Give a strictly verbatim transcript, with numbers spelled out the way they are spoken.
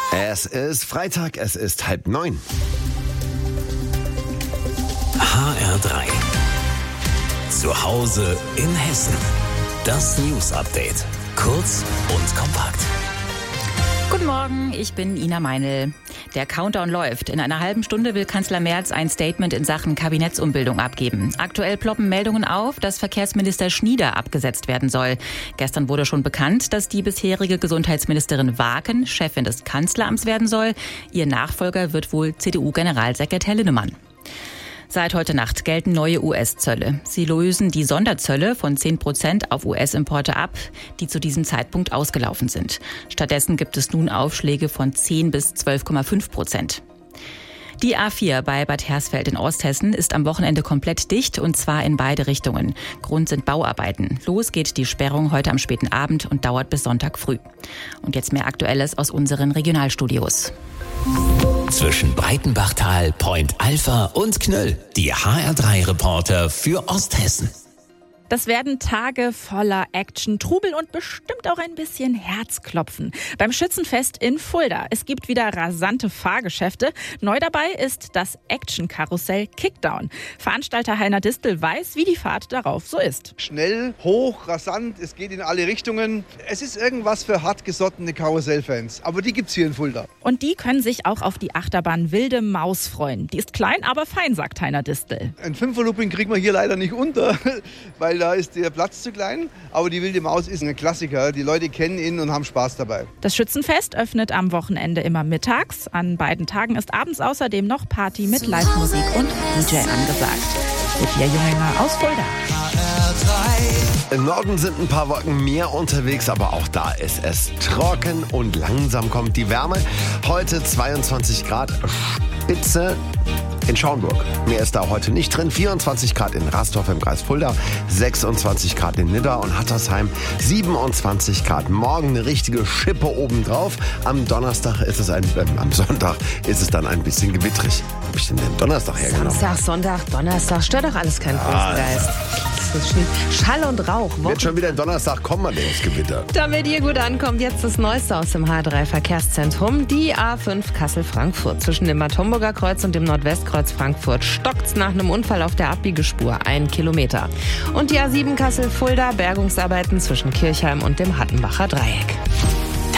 Es ist Freitag, es ist halb neun. H R drei. Zu Hause in Hessen. Das News Update. Kurz und kompakt. Guten Morgen, ich bin Ina Meinl. Der Countdown läuft. In einer halben Stunde will Kanzler Merz ein Statement in Sachen Kabinettsumbildung abgeben. Aktuell ploppen Meldungen auf, dass Verkehrsminister Schnieder abgesetzt werden soll. Gestern wurde schon bekannt, dass die bisherige Gesundheitsministerin Waaken Chefin des Kanzleramts werden soll. Ihr Nachfolger wird wohl C D U-Generalsekretär Linnemann. Seit heute Nacht gelten neue U S-Zölle. Sie lösen die Sonderzölle von zehn Prozent auf U S-Importe ab, die zu diesem Zeitpunkt ausgelaufen sind. Stattdessen gibt es nun Aufschläge von zehn bis zwölf Komma fünf Prozent. Die A vier bei Bad Hersfeld in Osthessen ist am Wochenende komplett dicht, und zwar in beide Richtungen. Grund sind Bauarbeiten. Los geht die Sperrung heute am späten Abend und dauert bis Sonntag früh. Und jetzt mehr Aktuelles aus unseren Regionalstudios. Zwischen Breitenbachtal, Point Alpha und Knöll. Die H R drei Reporter für Osthessen. Das werden Tage voller Action, Trubel und bestimmt auch ein bisschen Herzklopfen. Beim Schützenfest in Fulda. Es gibt wieder rasante Fahrgeschäfte. Neu dabei ist das Action-Karussell Kickdown. Veranstalter Heiner Distel weiß, wie die Fahrt darauf so ist. Schnell, hoch, rasant, es geht in alle Richtungen. Es ist irgendwas für hartgesottene Karussellfans. Aber die gibt's hier in Fulda. Und die können sich auch auf die Achterbahn Wilde Maus freuen. Die ist klein, aber fein, sagt Heiner Distel. Ein Fünferlooping kriegen wir hier leider nicht unter, weil da ist der Platz zu klein. Aber die Wilde Maus ist ein Klassiker. Die Leute kennen ihn und haben Spaß dabei. Das Schützenfest öffnet am Wochenende immer mittags. An beiden Tagen ist abends außerdem noch Party mit Live-Musik und D J angesagt. Sophia Junginger aus Fulda. Im Norden sind ein paar Wolken mehr unterwegs, aber auch da ist es trocken und langsam kommt die Wärme. Heute zweiundzwanzig Grad, Spitze in Schaumburg. Mehr ist da heute nicht drin. vierundzwanzig Grad in Rastorf im Kreis Fulda, sechsundzwanzig Grad in Nidda und Hattersheim, siebenundzwanzig Grad. Morgen eine richtige Schippe obendrauf. Am Donnerstag ist es ein, äh, am Sonntag ist es dann ein bisschen gewittrig. Wo hab ich denn den Donnerstag hergenommen? Samstag, Sonntag, Donnerstag, stört doch alles keinen großen Geist. Das ist Schall und Rauch. Wird schon wieder Donnerstag kommen, allerdings Gewitter. Damit ihr gut ankommt, jetzt das Neueste aus dem H drei Verkehrszentrum. Die A fünf Kassel-Frankfurt. Zwischen dem Bad Homburger Kreuz und dem Nordwestkreuz Frankfurt stockt's nach einem Unfall auf der Abbiegespur. Ein Kilometer. Und die A sieben Kassel-Fulda. Bergungsarbeiten zwischen Kirchheim und dem Hattenbacher Dreieck.